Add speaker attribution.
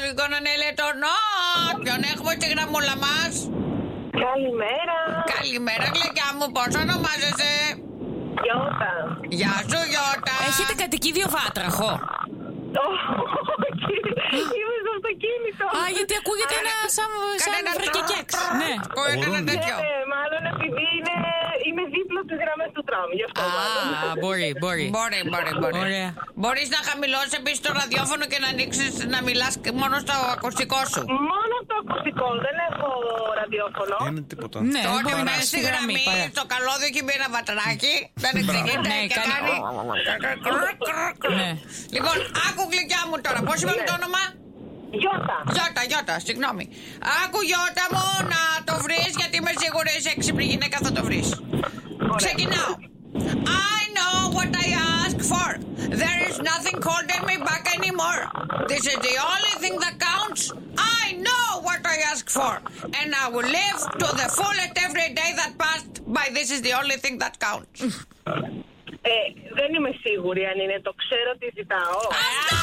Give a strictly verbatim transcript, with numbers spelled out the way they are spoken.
Speaker 1: we gonna nail it or not? Ποιον έχουμε στη γραμμούλα μας?
Speaker 2: Καλημέρα.
Speaker 1: Καλημέρα, γλυκιά μου, πώς ονομάζεσαι?
Speaker 2: Γιώτα.
Speaker 1: Γεια σου, Γιώτα.
Speaker 3: Έχετε κατοικίδιο Βάτραχο?
Speaker 2: Όχι, είμαι στο αυτοκίνητο.
Speaker 3: Α, γιατί ακούγεται ένα σαν, σαν βρακεκέξ. Ναι.
Speaker 1: Ακούγεται ένα τέτοιο.
Speaker 2: Ναι, μάλλον επειδή είναι, είμαι δίπλα στις γραμμές του τραμ. Γι' αυτό μάλλον.
Speaker 3: Α, μπορεί, μπορεί.
Speaker 1: Μπορεί, μπορεί, μπορεί.
Speaker 3: Ωραία.
Speaker 1: Μπορείς να χαμηλώσεις επίσης το ραδιόφωνο και να ανοίξεις να μιλάς μόνο στο ακουστικό σου.
Speaker 2: Μόνο το ακουστικό, δεν έχω ραδιόφωνο.
Speaker 4: Είναι τίποτα.
Speaker 3: Ναι,
Speaker 1: Τότε
Speaker 3: μπορεί να
Speaker 1: μέσα στη γραμμή,
Speaker 3: παρά.
Speaker 1: στο καλώδιο και μπει ένα βατράκι. Δεν εξηγείται
Speaker 3: Ναι,
Speaker 1: και
Speaker 3: κάνει-
Speaker 1: κάνει.
Speaker 3: Ναι.
Speaker 1: Λοιπόν, άκου γλυκιά μου τώρα. Πώς είπαμε το όνομα?
Speaker 2: Γιώτα.
Speaker 1: Γιώτα, Γιώτα, συγγνώμη. Άκου Γιώτα μου να το βρεις, γιατί είμαι σίγουρη είσαι έξυπνη γυναίκα, θα το βρεις. Ξεκινάω. I know what I ask for. There is nothing holding me back anymore. This is the only thing that counts. I know what I ask for. And I will live to the fullest every day that passed by this is the only thing that counts.
Speaker 2: Ε, δεν είμαι σίγουρη αν είναι το ξέρω τι ζητάω.
Speaker 1: Αυτό